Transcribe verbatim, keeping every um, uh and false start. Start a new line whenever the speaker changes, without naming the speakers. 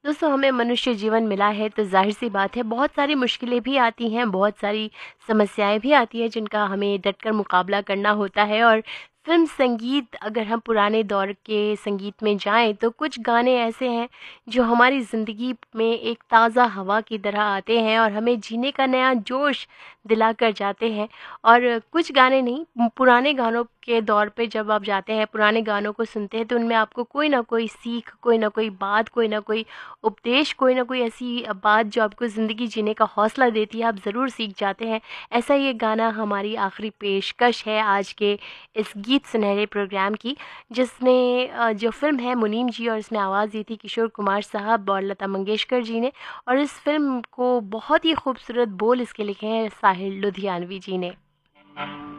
दोस्तों, हमें मनुष्य जीवन मिला है तो ज़ाहिर-सी बात है बहुत सारी मुश्किलें भी आती हैं, बहुत सारी समस्याएँ भी आती हैं जिनका हमें डट कर मुकाबला करना होता है। और फ़िल्म संगीत, अगर हम पुराने दौर के संगीत में जाएँ तो कुछ गाने ऐसे हैं जो हमारी ज़िंदगी में एक ताज़ा हवा की तरह आते हैं और हमें जीने का नया जोश दिला कर जाते हैं। और कुछ गाने नहीं, उम, पुराने गानों के दौर पे जब आप जाते हैं, पुराने गानों को सुनते हैं तो उनमें आपको कोई न कोई सीख, कोई न कोई बात, कोई न कोई उपदेश, कोई ना कोई ऐसी अ, बात जो आपको ज़िंदगी जीने का हौसला देती है, आप ज़रूर सीख जाते हैं। ऐसा ही एक गाना हमारी आखिरी पेशकश है आज के इस गीत सुनहरे प्रोग्राम की, जिसने अ, जो फ़िल्म है मुनीम जी, और इसमें आवाज़ दी थी किशोर कुमार साहब और लता मंगेशकर जी ने। और इस फ़िल्म को बहुत ही खूबसूरत बोल इसके लिखे हैं साहिर लुधियानवी जी ने।